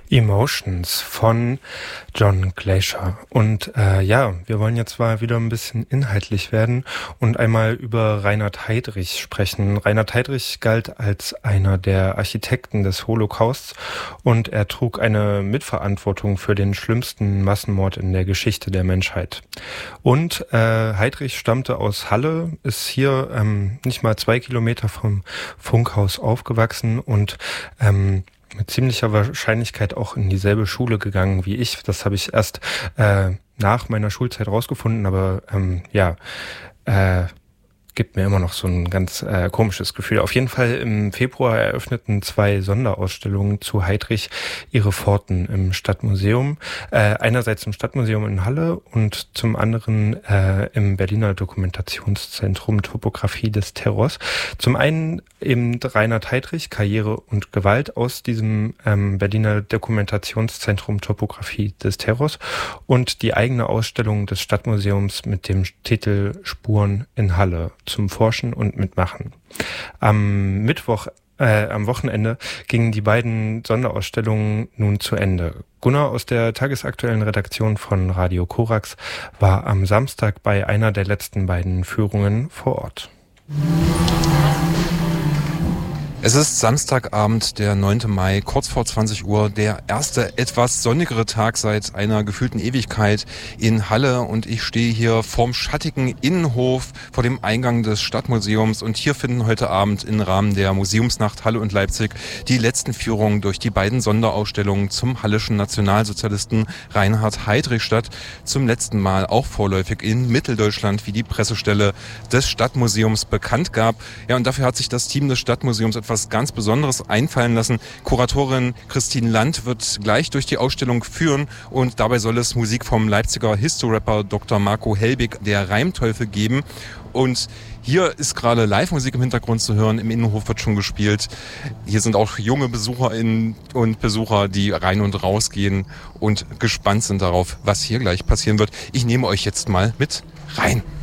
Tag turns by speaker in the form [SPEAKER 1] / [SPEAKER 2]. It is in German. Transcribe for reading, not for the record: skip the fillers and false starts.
[SPEAKER 1] Emotions von John Glaser. Und wir wollen jetzt mal wieder ein bisschen inhaltlich werden und einmal über Reinhard Heydrich sprechen. Reinhard Heydrich galt als einer der Architekten des Holocausts und er trug eine Mitverantwortung für den schlimmsten Massenmord in der Geschichte der Menschheit. Und Heydrich stammte aus Halle, ist hier nicht mal 2 Kilometer vom Funkhaus aufgewachsen und mit ziemlicher Wahrscheinlichkeit auch in dieselbe Schule gegangen wie ich. Das habe ich erst nach meiner Schulzeit rausgefunden, aber gibt mir immer noch so ein ganz komisches Gefühl. Auf jeden Fall im Februar eröffneten 2 Sonderausstellungen zu Heydrich ihre Pforten im Stadtmuseum. Einerseits im Stadtmuseum in Halle und zum anderen im Berliner Dokumentationszentrum Topographie des Terrors. Zum einen eben Reinhard Heydrich, Karriere und Gewalt aus diesem Berliner Dokumentationszentrum Topographie des Terrors und die eigene Ausstellung des Stadtmuseums mit dem Titel Spuren in Halle zum Forschen und Mitmachen. Am Wochenende gingen die beiden Sonderausstellungen nun zu Ende. Gunnar aus der tagesaktuellen Redaktion von Radio Korax war am Samstag bei einer der letzten beiden Führungen vor Ort.
[SPEAKER 2] Es ist Samstagabend, der 9. Mai, kurz vor 20 Uhr, der erste etwas sonnigere Tag seit einer gefühlten Ewigkeit in Halle und ich stehe hier vorm schattigen Innenhof vor dem Eingang des Stadtmuseums und hier finden heute Abend im Rahmen der Museumsnacht Halle und Leipzig die letzten Führungen durch die beiden Sonderausstellungen zum hallischen Nationalsozialisten Reinhard Heydrich statt. Zum letzten Mal auch vorläufig in Mitteldeutschland, wie die Pressestelle des Stadtmuseums bekannt gab. Ja, und dafür hat sich das Team des Stadtmuseums etwas ganz Besonderes einfallen lassen. Kuratorin Christine Land wird gleich durch die Ausstellung führen und dabei soll es Musik vom Leipziger Histo-Rapper Dr. Marco Helbig, der Reimteufel, geben. Und hier ist gerade Live-Musik im Hintergrund zu hören, im Innenhof wird schon gespielt. Hier sind auch junge Besucherinnen und Besucher, die rein und raus gehen und gespannt sind darauf, was hier gleich passieren wird. Ich nehme euch jetzt mal mit rein.